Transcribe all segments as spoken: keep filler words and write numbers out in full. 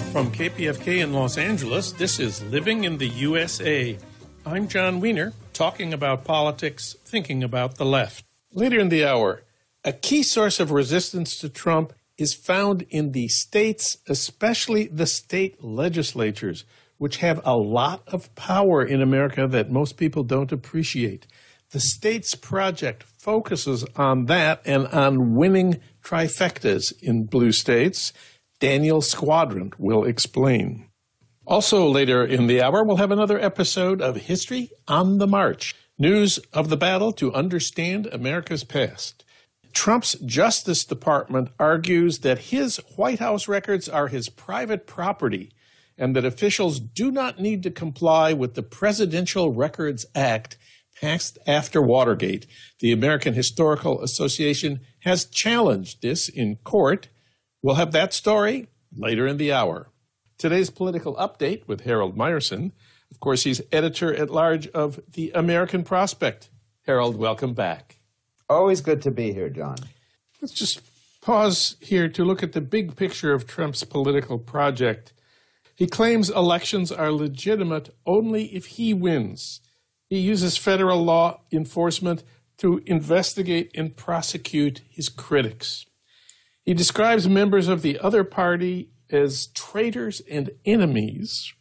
From K P F K in Los Angeles, this is Living in the U S A. I'm John Wiener, talking about politics, thinking about the left. Later in the hour, a key source of resistance to Trump is found in the states, especially the state legislatures, which have a lot of power in America that most people don't appreciate. The States Project focuses on that and on winning trifectas in blue states. Daniel Squadron will explain. Also later in the hour, we'll have another episode of History on the March, news of the battle to understand America's past. Trump's Justice Department argues that his White House records are his private property and that officials do not need to comply with the Presidential Records Act passed after Watergate. The American Historical Association has challenged this in court. We'll have that story later in the hour. Today's political update with Harold Meyerson. Of course, he's editor-at-large of The American Prospect. Harold, welcome back. Always good to be here, John. Let's just pause here to look at the big picture of Trump's political project. He claims elections are legitimate only if he wins. He uses federal law enforcement to investigate and prosecute his critics. He describes members of the other party as traitors and enemies.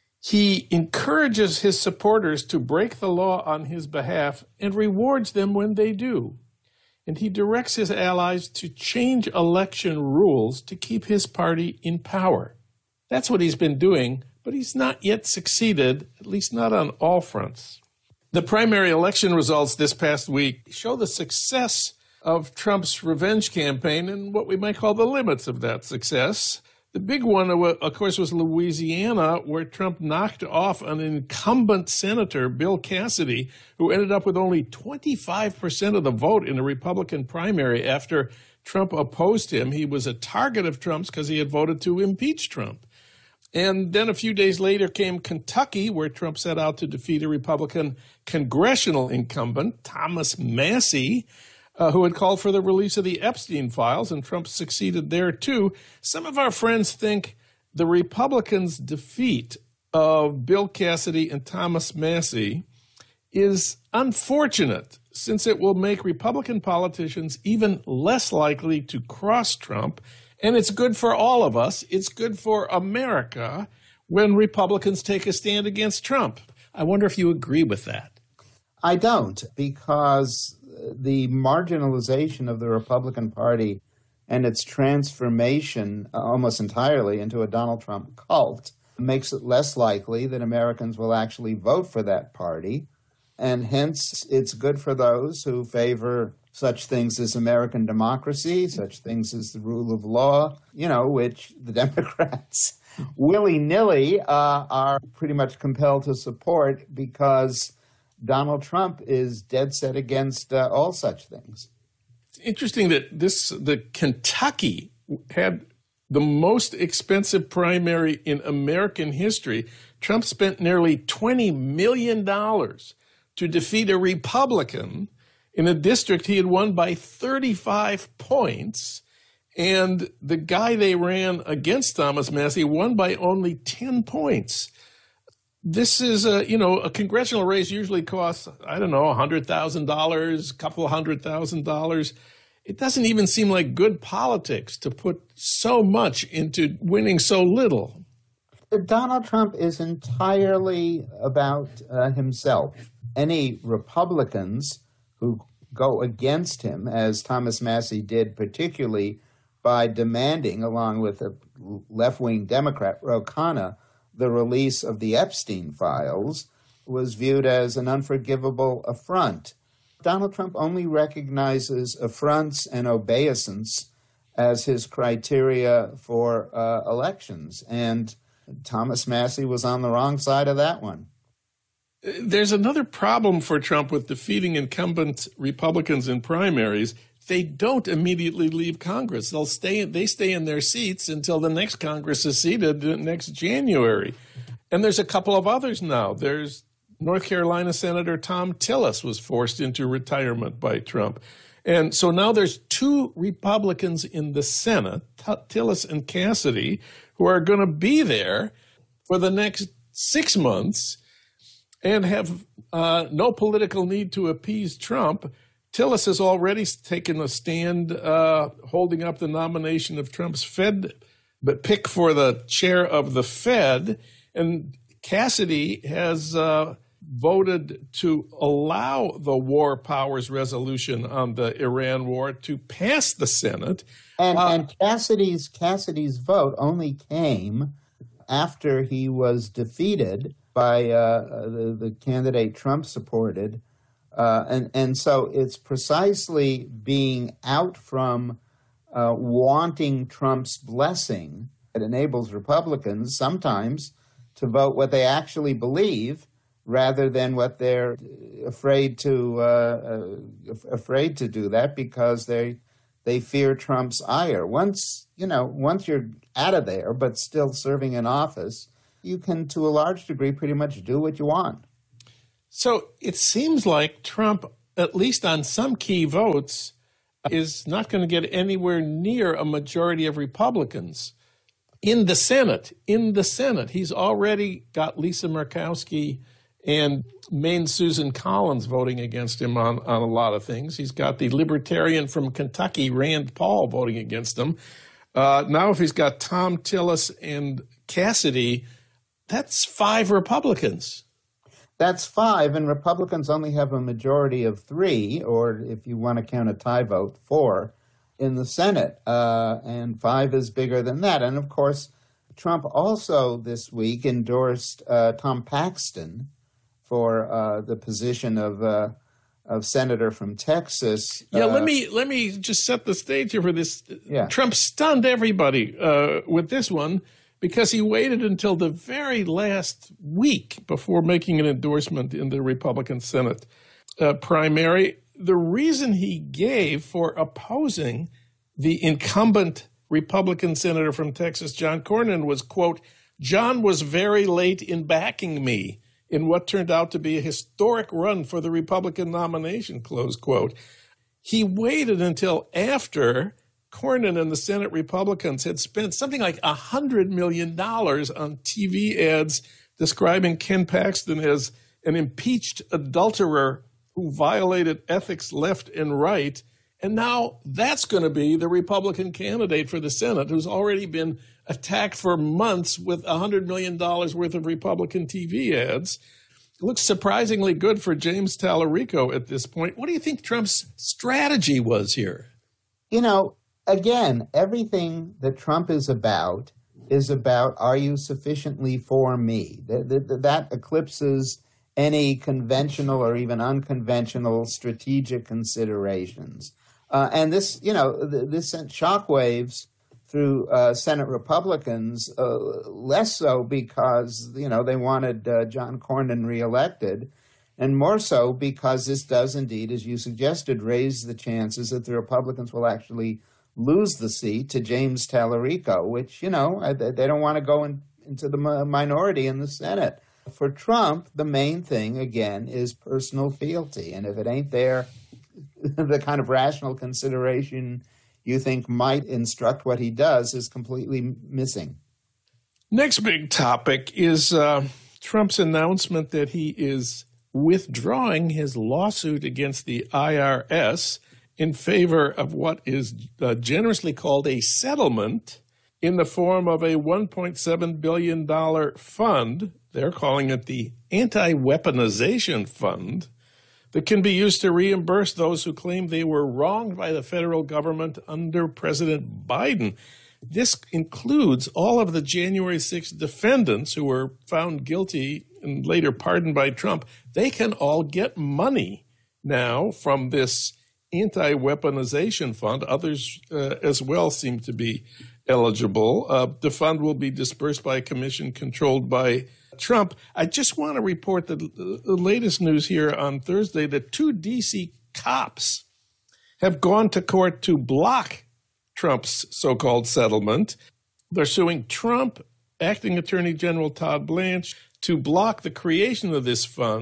He encourages his supporters to break the law on his behalf and rewards them when they do. And he directs his allies to change election rules to keep his party in power. That's what he's been doing, but he's not yet succeeded, at least not on all fronts. The primary election results this past week show the success of Trump's revenge campaign and what we might call the limits of that success. The big one, of course, was Louisiana, where Trump knocked off an incumbent senator, Bill Cassidy, who ended up with only twenty-five percent of the vote in a Republican primary after Trump opposed him. He was a target of Trump's because he had voted to impeach Trump. And then a few days later came Kentucky, where Trump set out to defeat a Republican congressional incumbent, Thomas Massie, Uh, who had called for the release of the Epstein files, and Trump succeeded there too. Some of our friends think the Republicans' defeat of Bill Cassidy and Thomas Massie is unfortunate, since it will make Republican politicians even less likely to cross Trump, and it's good for all of us. It's good for America when Republicans take a stand against Trump. I wonder if you agree with that. I don't, because the marginalization of the Republican Party and its transformation almost entirely into a Donald Trump cult makes it less likely that Americans will actually vote for that party. And hence, it's good for those who favor such things as American democracy, such things as the rule of law, you know, which the Democrats willy-nilly uh, are pretty much compelled to support because Donald Trump is dead set against uh, all such things. It's interesting that this the Kentucky had the most expensive primary in American history. Trump spent nearly twenty million dollars to defeat a Republican in a district he had won by thirty-five points. And the guy they ran against, Thomas Massie, won by only ten points. This is a, you know, a congressional race usually costs, I don't know, one hundred thousand dollars, a couple hundred thousand dollars. It doesn't even seem like good politics to put so much into winning so little. Donald Trump is entirely about uh, himself. Any Republicans who go against him, as Thomas Massie did, particularly by demanding, along with a left-wing Democrat, Ro Khanna, the release of the Epstein files, was viewed as an unforgivable affront. Donald Trump only recognizes affronts and obeisance as his criteria for uh, elections, and Thomas Massie was on the wrong side of that one. There's another problem for Trump with defeating incumbent Republicans in primaries. They don't immediately leave Congress. They'll stay. They stay in their seats until the next Congress is seated next January. And there's a couple of others now. There's North Carolina Senator Tom Tillis was forced into retirement by Trump. And so now there's two Republicans in the Senate, Tillis and Cassidy, who are going to be there for the next six months and have uh, no political need to appease Trump. Tillis has already taken a stand uh, holding up the nomination of Trump's Fed but pick for the chair of the Fed. And Cassidy has uh, voted to allow the War Powers Resolution on the Iran war to pass the Senate. And, uh, and Cassidy's Cassidy's vote only came after he was defeated by uh, the, the candidate Trump supported. Uh, and, and so it's precisely being out from uh, wanting Trump's blessing that enables Republicans sometimes to vote what they actually believe rather than what they're afraid to uh, uh, afraid to do that because they they fear Trump's ire. Once you know, once you're out of there but still serving in office, you can, to a large degree, pretty much do what you want. So it seems like Trump, at least on some key votes, is not going to get anywhere near a majority of Republicans in the Senate. In the Senate, he's already got Lisa Murkowski and Maine Susan Collins voting against him on, on a lot of things. He's got the libertarian from Kentucky, Rand Paul, voting against him. Uh, now if he's got Thom Tillis and Cassidy, that's five Republicans. That's five, and Republicans only have a majority of three, or if you want to count a tie vote, four, in the Senate. Uh, and five is bigger than that. And, of course, Trump also this week endorsed uh, Tom Paxton for uh, the position of uh, of senator from Texas. Yeah, uh, let me let me just set the stage here for this. Yeah. Trump stunned everybody uh, with this one, because he waited until the very last week before making an endorsement in the Republican Senate uh, primary. The reason he gave for opposing the incumbent Republican senator from Texas, John Cornyn, was, quote, "John was very late in backing me in what turned out to be a historic run for the Republican nomination," close quote. He waited until after Cornyn and the Senate Republicans had spent something like one hundred million dollars on T V ads describing Ken Paxton as an impeached adulterer who violated ethics left and right. And now that's going to be the Republican candidate for the Senate, who's already been attacked for months with one hundred million dollars worth of Republican T V ads. It looks surprisingly good for James Tallarico at this point. What do you think Trump's strategy was here? You know, again, everything that Trump is about is about, are you sufficiently for me? That, that, that eclipses any conventional or even unconventional strategic considerations. Uh, and this, you know, this sent shockwaves through uh, Senate Republicans, uh, less so because, you know, they wanted uh, John Cornyn reelected, and more so because this does indeed, as you suggested, raise the chances that the Republicans will actually lose the seat to James Tallarico, which, you know, they don't want to go in, into the minority in the Senate. For Trump, the main thing, again, is personal fealty. And if it ain't there, the kind of rational consideration you think might instruct what he does is completely missing. Next big topic is uh, Trump's announcement that he is withdrawing his lawsuit against the I R S in favor of what is uh, generously called a settlement in the form of a one point seven billion dollars fund. They're calling it the Anti-Weaponization Fund, that can be used to reimburse those who claim they were wronged by the federal government under President Biden. This includes all of the January sixth defendants who were found guilty and later pardoned by Trump. They can all get money now from this Anti-Weaponization Fund. Others uh, as well seem to be eligible. Uh, the fund will be dispersed by a commission controlled by Trump. I just want to report the, the latest news here on Thursday that two D C cops have gone to court to block Trump's so-called settlement. They're suing Trump, Acting Attorney General Todd Blanche, to block the creation of this fund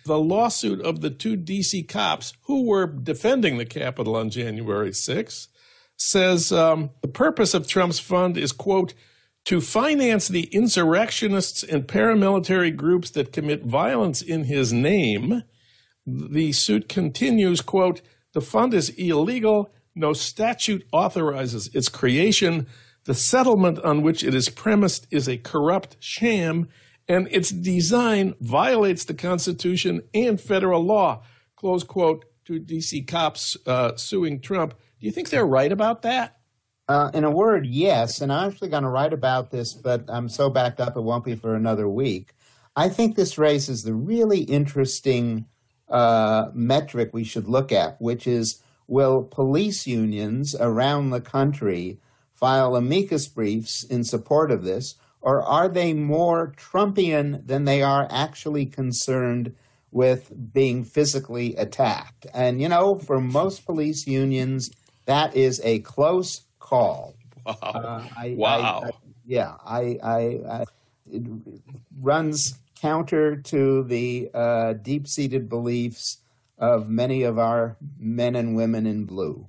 The lawsuit of the two D C cops who were defending the Capitol on January sixth says um, the purpose of Trump's fund is, quote, to finance the insurrectionists and paramilitary groups that commit violence in his name. The suit continues, quote, the fund is illegal. No statute authorizes its creation. The settlement on which it is premised is a corrupt sham, and its design violates the Constitution and federal law, close quote, to D C cops uh, suing Trump. Do you think they're right about that? Uh, in a word, yes. And I'm actually going to write about this, but I'm so backed up it won't be for another week. I think this raises the really interesting uh, metric we should look at, which is, will police unions around the country file amicus briefs in support of this, or are they more Trumpian than they are actually concerned with being physically attacked? And, you know, for most police unions, that is a close call. Wow. Uh, I, wow. I, I, yeah, I, I, I, it runs counter to the uh, deep-seated beliefs of many of our men and women in blue.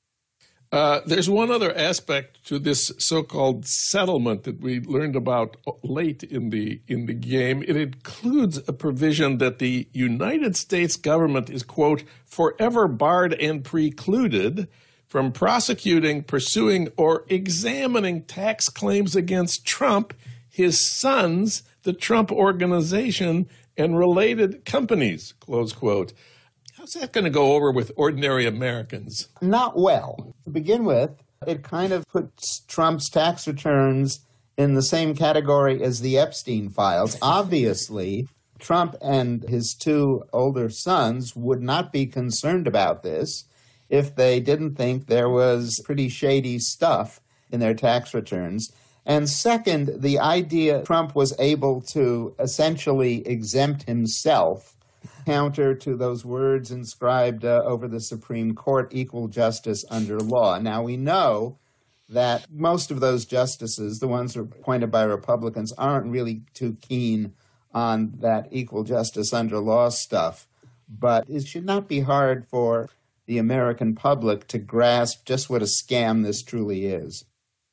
Uh, there's one other aspect to this so-called settlement that we learned about late in the in the game. It includes a provision that the United States government is, quote, forever barred and precluded from prosecuting, pursuing, or examining tax claims against Trump, his sons, the Trump Organization, and related companies, close quote. How's that going to go over with ordinary Americans? Not well. To begin with, it kind of puts Trump's tax returns in the same category as the Epstein files. Obviously, Trump and his two older sons would not be concerned about this if they didn't think there was pretty shady stuff in their tax returns. And second, the idea Trump was able to essentially exempt himself counter to those words inscribed uh, over the Supreme Court, equal justice under law. Now, we know that most of those justices, the ones appointed by Republicans, aren't really too keen on that equal justice under law stuff. But it should not be hard for the American public to grasp just what a scam this truly is.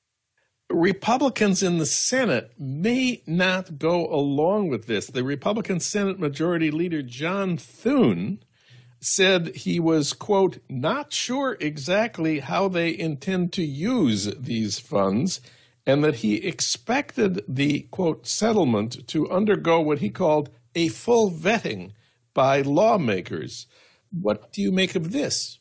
Republicans in the Senate may not go along with this. The Republican Senate Majority Leader John Thune said he was, quote, not sure exactly how they intend to use these funds, and that he expected the, quote, settlement to undergo what he called a full vetting by lawmakers. What do you make of this?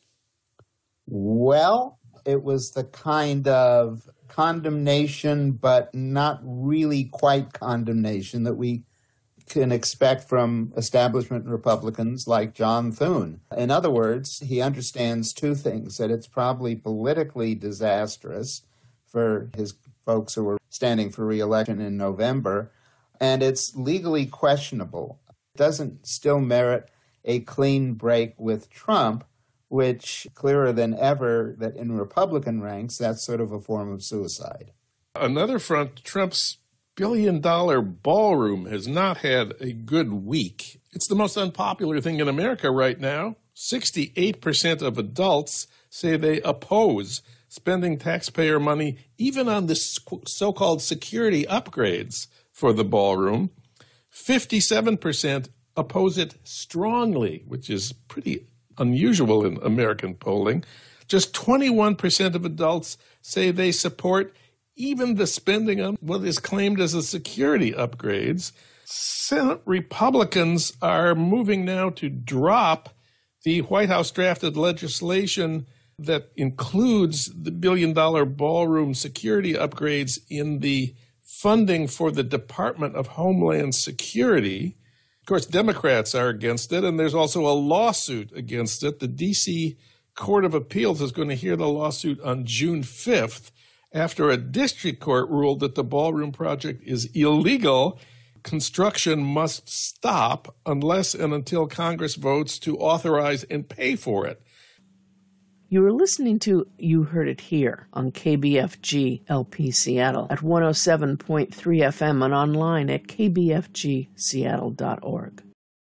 Well, it was the kind of condemnation, but not really quite condemnation that we can expect from establishment Republicans like John Thune. In other words, he understands two things, that it's probably politically disastrous for his folks who are standing for re-election in November, and it's legally questionable. It doesn't still merit a clean break with Trump, which, clearer than ever, that in Republican ranks, that's sort of a form of suicide. Another front, Trump's billion-dollar ballroom has not had a good week. It's the most unpopular thing in America right now. sixty-eight percent of adults say they oppose spending taxpayer money even on the so-called security upgrades for the ballroom. fifty-seven percent oppose it strongly, which is pretty unusual in American polling. Just twenty-one percent of adults say they support even the spending on what is claimed as the security upgrades. Senate Republicans are moving now to drop the White House drafted legislation that includes the billion-dollar ballroom security upgrades in the funding for the Department of Homeland Security. Of course, Democrats are against it, and there's also a lawsuit against it. The D C Court of Appeals is going to hear the lawsuit on June fifth after a district court ruled that the ballroom project is illegal. Construction must stop unless and until Congress votes to authorize and pay for it. You were listening to You Heard It Here on K B F G L P Seattle at one oh seven point three F M and online at k b f g seattle dot org.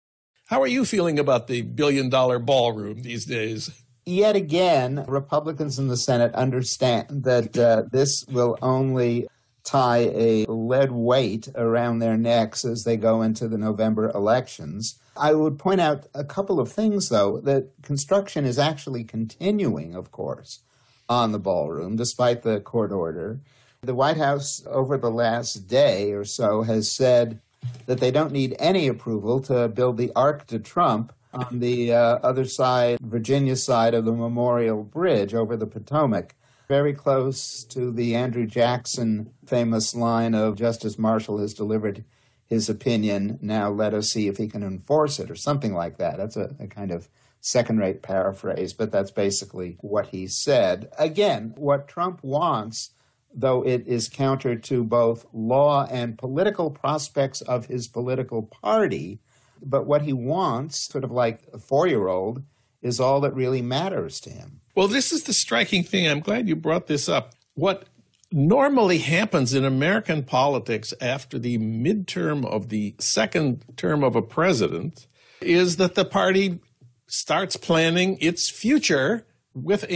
How are you feeling about the billion-dollar ballroom these days? Yet again, Republicans in the Senate understand that uh, this will only tie a lead weight around their necks as they go into the November elections. I would point out a couple of things, though, that construction is actually continuing, of course, on the ballroom, despite the court order. The White House, over the last day or so, has said that they don't need any approval to build the Arc de Trump on the uh, other side, Virginia side of the Memorial Bridge over the Potomac, very close to the Andrew Jackson famous line of Justice Marshall has delivered his opinion, now let us see if he can enforce it, or something like that. That's a, a kind of second-rate paraphrase, but that's basically what he said. Again, what Trump wants, though it is counter to both law and political prospects of his political party, but what he wants, sort of like a four-year-old, is all that really matters to him. Well, this is the striking thing. I'm glad you brought this up. What normally happens in American politics after the midterm of the second term of a president is that the party starts planning its future with